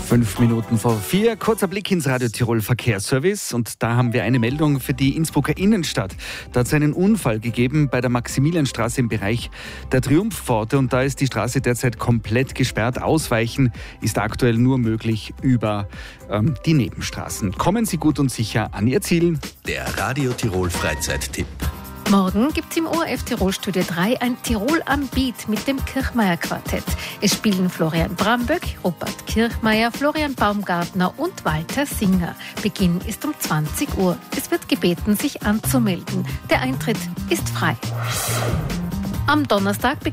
3:05. Kurzer Blick ins Radio Tirol Verkehrsservice. Und da haben wir eine Meldung für die Innsbrucker Innenstadt. Da hat es einen Unfall gegeben bei der Maximilianstraße im Bereich der Triumphpforte. Und da ist die Straße derzeit komplett gesperrt. Ausweichen ist aktuell nur möglich über die Nebenstraßen. Kommen Sie gut und sicher an Ihr Ziel. Der Radio Tirol Freizeittipp. Morgen gibt es im ORF Tirol Studio 3 ein Tirol am Beat mit dem Kirchmeier Quartett. Es spielen Florian Bramböck, Rupert Kirchmeier, Florian Baumgartner und Walter Singer. Beginn ist um 20 Uhr. Es wird gebeten, sich anzumelden. Der Eintritt ist frei. Am Donnerstag